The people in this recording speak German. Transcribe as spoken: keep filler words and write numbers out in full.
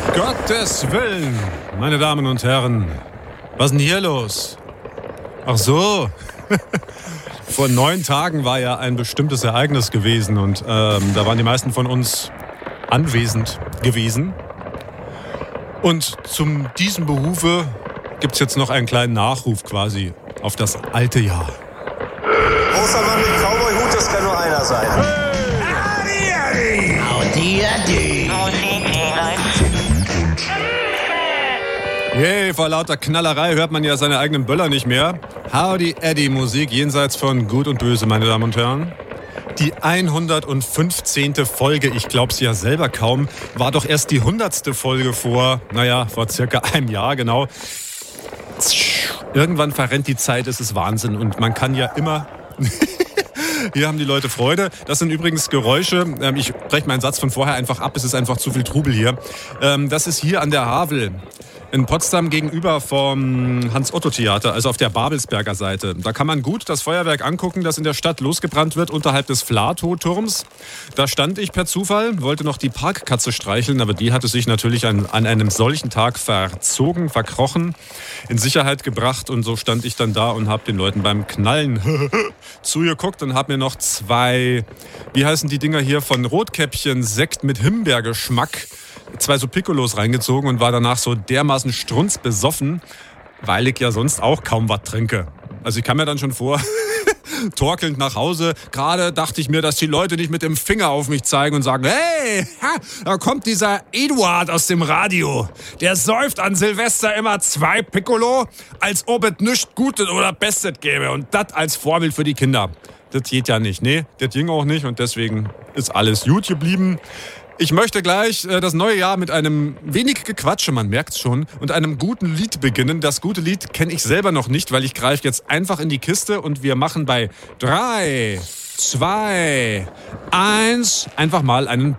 Gottes Willen, meine Damen und Herren, was ist denn hier los? Ach so, vor neun Tagen war ja ein bestimmtes Ereignis gewesen und ähm, da waren die meisten von uns anwesend gewesen. Und zum diesem Behufe gibt es jetzt noch einen kleinen Nachruf quasi auf das alte Jahr. Großer Mann mit Cowboy-Hut, das kann nur einer sein. Hey! Howdy, howdy. Yay, vor lauter Knallerei hört man ja seine eigenen Böller nicht mehr. Howdy Eddie Musik jenseits von Gut und Böse, meine Damen und Herren. Die hundertfünfzehnte Folge, ich glaub's ja selber kaum, war doch erst die hundertste Folge vor, naja, vor circa einem Jahr, genau. Irgendwann verrennt die Zeit, es ist Wahnsinn und man kann ja immer... Hier haben die Leute Freude. Das sind übrigens Geräusche. Ich breche meinen Satz von vorher einfach ab. Es ist einfach zu viel Trubel hier. Das ist hier an der Havel in Potsdam gegenüber vom Hans-Otto-Theater, also auf der Babelsberger Seite. Da kann man gut das Feuerwerk angucken, das in der Stadt losgebrannt wird, unterhalb des Flatow-Turms. Da stand ich per Zufall, wollte noch die Parkkatze streicheln, aber die hatte sich natürlich an, an einem solchen Tag verzogen, verkrochen, in Sicherheit gebracht. Und so stand ich dann da und habe den Leuten beim Knallen zugeguckt und habe mir noch zwei, wie heißen die Dinger hier, von Rotkäppchen, Sekt mit Himbeergeschmack, zwei so Piccolos reingezogen und war danach so dermaßen strunzbesoffen, weil ich ja sonst auch kaum was trinke. Also ich kam mir dann schon vor, torkelnd nach Hause. Gerade dachte ich mir, dass die Leute nicht mit dem Finger auf mich zeigen und sagen, hey, ha, da kommt dieser Eduard aus dem Radio. Der säuft an Silvester immer zwei Piccolo, als ob es nichts Gutes oder Bestes gäbe. Und das als Vorbild für die Kinder. Das geht ja nicht. Nee, das ging auch nicht und deswegen ist alles gut geblieben. Ich möchte gleich äh, das neue Jahr mit einem wenig Gequatsche, man merkt's schon, und einem guten Lied beginnen. Das gute Lied kenne ich selber noch nicht, weil ich greife jetzt einfach in die Kiste und wir machen bei drei, zwei, eins einfach mal einen